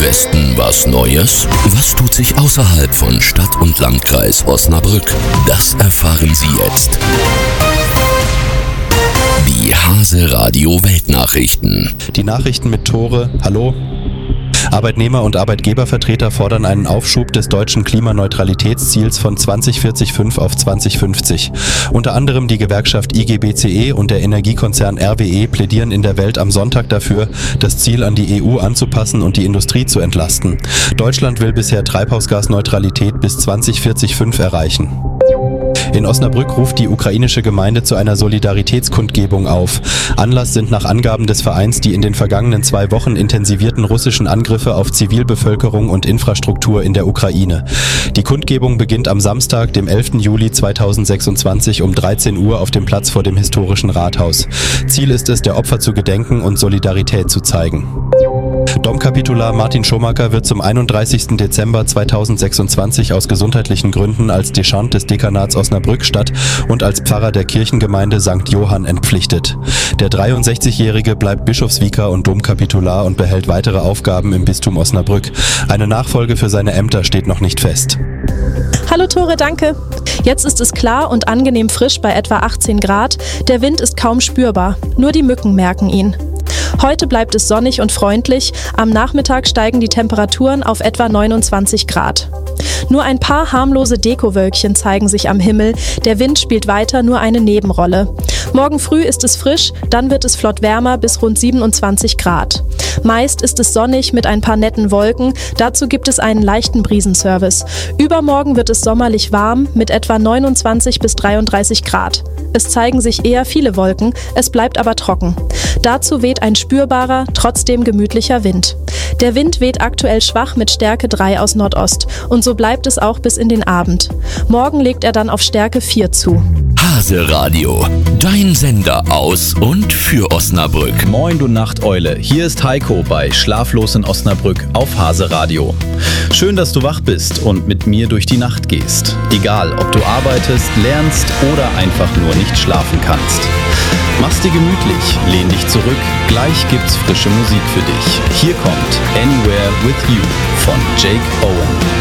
Westen was Neues? Was tut sich außerhalb von Stadt und Landkreis Osnabrück? Das erfahren Sie jetzt. Die Hase Radio Weltnachrichten. Die Nachrichten mit Tore. Hallo. Arbeitnehmer- und Arbeitgebervertreter fordern einen Aufschub des deutschen Klimaneutralitätsziels von 2045 auf 2050. Unter anderem die Gewerkschaft IG BCE und der Energiekonzern RWE plädieren in der Welt am Sonntag dafür, das Ziel an die EU anzupassen und die Industrie zu entlasten. Deutschland will bisher Treibhausgasneutralität bis 2045 erreichen. In Osnabrück ruft die ukrainische Gemeinde zu einer Solidaritätskundgebung auf. Anlass sind nach Angaben des Vereins die in den vergangenen 2 Wochen intensivierten russischen Angriffe auf Zivilbevölkerung und Infrastruktur in der Ukraine. Die Kundgebung beginnt am Samstag, dem 11. Juli 2026 um 13 Uhr auf dem Platz vor dem historischen Rathaus. Ziel ist es, der Opfer zu gedenken und Solidarität zu zeigen. Domkapitular Martin Schomacker wird zum 31. Dezember 2026 aus gesundheitlichen Gründen als Deschant des Dekanats Osnabrück-Stadt und als Pfarrer der Kirchengemeinde St. Johann entpflichtet. Der 63-Jährige bleibt Bischofsvikar und Domkapitular und behält weitere Aufgaben im Bistum Osnabrück. Eine Nachfolge für seine Ämter steht noch nicht fest. Hallo Tore, danke. Jetzt ist es klar und angenehm frisch bei etwa 18 Grad. Der Wind ist kaum spürbar, nur die Mücken merken ihn. Heute bleibt es sonnig und freundlich, am Nachmittag steigen die Temperaturen auf etwa 29 Grad. Nur ein paar harmlose Dekowölkchen zeigen sich am Himmel, der Wind spielt weiter nur eine Nebenrolle. Morgen früh ist es frisch, dann wird es flott wärmer bis rund 27 Grad. Meist ist es sonnig mit ein paar netten Wolken, dazu gibt es einen leichten Brisenservice. Übermorgen wird es sommerlich warm mit etwa 29 bis 33 Grad. Es zeigen sich eher viele Wolken, es bleibt aber trocken. Dazu weht ein spürbarer, trotzdem gemütlicher Wind. Der Wind weht aktuell schwach mit Stärke 3 aus Nordost und so bleibt es auch bis in den Abend. Morgen legt er dann auf Stärke 4 zu. Hase Radio, dein Sender aus und für Osnabrück. Moin, du Nachteule. Hier ist Heiko bei Schlaflos in Osnabrück auf Hase Radio. Schön, dass du wach bist und mit mir durch die Nacht gehst. Egal, ob du arbeitest, lernst oder einfach nur nicht schlafen kannst. Mach's dir gemütlich, lehn dich zurück, gleich gibt's frische Musik für dich. Hier kommt Anywhere with You von Jake Owen.